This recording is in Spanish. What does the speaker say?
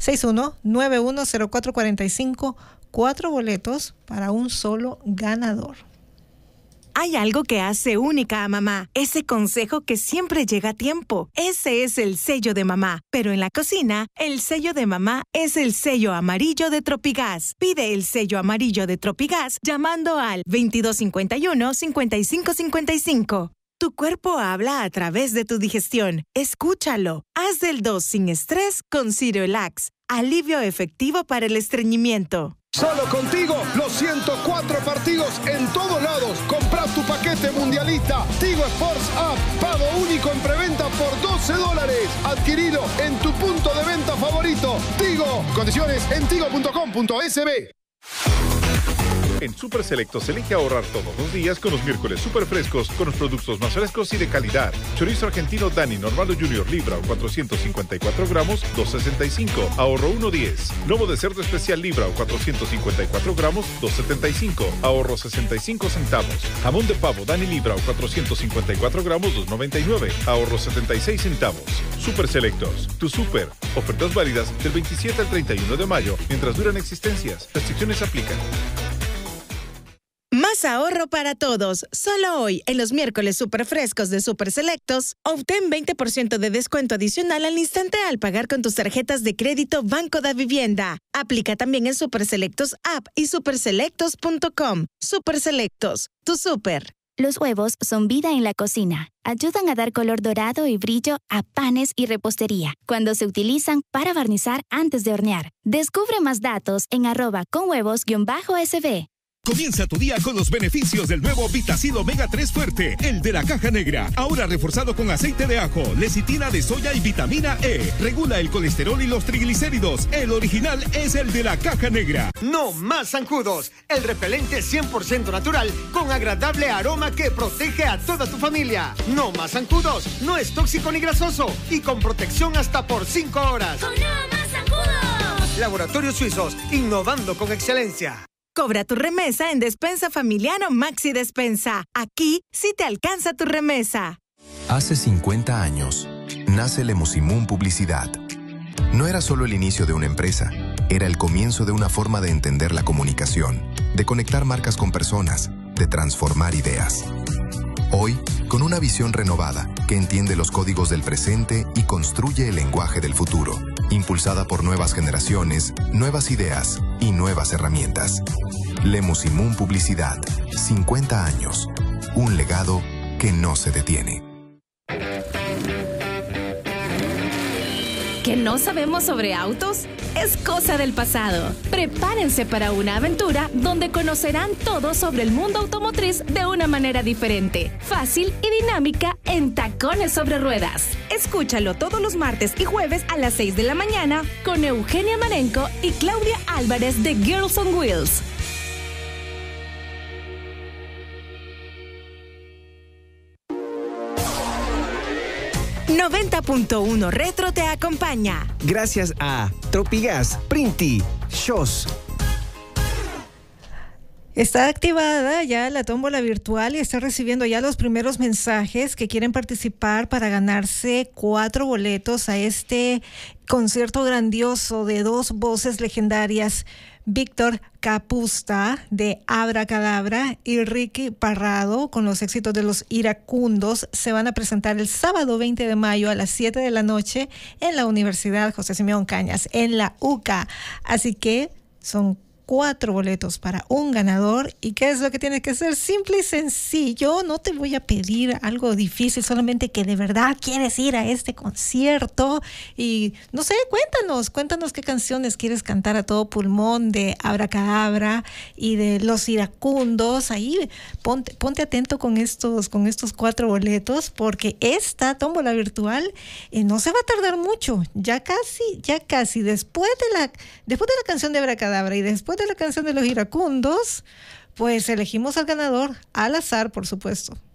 61910445, 4 boletos para un solo ganador. Hay algo que hace única a mamá, ese consejo que siempre llega a tiempo. Ese es el sello de mamá. Pero en la cocina, el sello de mamá es el sello amarillo de Tropigas. Pide el sello amarillo de Tropigas llamando al 2251-5555. Tu cuerpo habla a través de tu digestión. Escúchalo. Haz del 2 sin estrés con Cirelax. Alivio efectivo para el estreñimiento. Solo contigo, los 104 partidos en todos lados. Compra tu paquete mundialista. Tigo Sports App. Pago único en preventa por $12. Adquirido en tu punto de venta favorito. Tigo. Condiciones en tigo.com.sb. En Super Selectos elige ahorrar todos los días con los miércoles super frescos con los productos más frescos y de calidad. Chorizo argentino Dani Normando Junior Libra o 454 gramos, $2.65, ahorro $1.10. Lomo de cerdo especial Libra o 454 gramos, $2.75, ahorro 65 centavos. Jamón de pavo Dani Libra o 454 gramos, $2.99, ahorro 76 centavos. Super Selectos, tu super. Ofertas válidas del 27 al 31 de mayo mientras duran existencias. Restricciones aplican. Más ahorro para todos. Solo hoy, en los miércoles super frescos de Super Selectos, obtén 20% de descuento adicional al instante al pagar con tus tarjetas de crédito Banco da Vivienda. Aplica también en Super Selectos App y superselectos.com. Super Selectos, tu super. Los huevos son vida en la cocina. Ayudan a dar color dorado y brillo a panes y repostería cuando se utilizan para barnizar antes de hornear. Descubre más datos en @conhuevos_sb. Comienza tu día con los beneficios del nuevo Vitacid Omega 3 Fuerte, el de la caja negra. Ahora reforzado con aceite de ajo, lecitina de soya y vitamina E. Regula el colesterol y los triglicéridos. El original es el de la caja negra. No más zancudos. El repelente 100% natural con agradable aroma que protege a toda tu familia. No más zancudos. No es tóxico ni grasoso y con protección hasta por 5 horas. ¡Con no más zancudos! Laboratorios Suizos, innovando con excelencia. Cobra tu remesa en Despensa Familiar o Maxi Despensa. Aquí sí te alcanza tu remesa. Hace 50 años, nace Lemusimún Publicidad. No era solo el inicio de una empresa, era el comienzo de una forma de entender la comunicación, de conectar marcas con personas, de transformar ideas. Hoy, con una visión renovada que entiende los códigos del presente y construye el lenguaje del futuro, impulsada por nuevas generaciones, nuevas ideas y nuevas herramientas. Lemusimún Publicidad, 50 años, un legado que no se detiene. ¿Que no sabemos sobre autos? Es cosa del pasado. Prepárense para una aventura donde conocerán todo sobre el mundo automotriz de una manera diferente, fácil y dinámica en Tacones sobre Ruedas. Escúchalo todos los martes y jueves a las 6 de la mañana con Eugenia Marenco y Claudia Álvarez de Girls on Wheels. 90.1 Retro te acompaña. Gracias a Tropigas, Printi, Shows. Está activada ya la tómbola virtual y está recibiendo ya los primeros mensajes que quieren participar para ganarse 4 boletos a este concierto grandioso de 2 voces legendarias. Víctor Capusta de Abracadabra y Ricky Parrado con los éxitos de los Iracundos se van a presentar el sábado 20 de mayo a las 7 de la noche en la Universidad José Simeón Cañas, en la UCA. Así que son 4 boletos para un ganador. ¿Y qué es lo que tienes que hacer? Simple y sencillo. No te voy a pedir algo difícil, solamente que de verdad quieres ir a este concierto. Y no sé, cuéntanos qué canciones quieres cantar a todo pulmón de Abracadabra y de Los Iracundos. Ahí ponte atento con estos 4 boletos, porque esta tómbola virtual no se va a tardar mucho. Ya casi. Después de la canción de Abracadabra y después de la canción de Los Iracundos, pues elegimos al ganador al azar, por supuesto.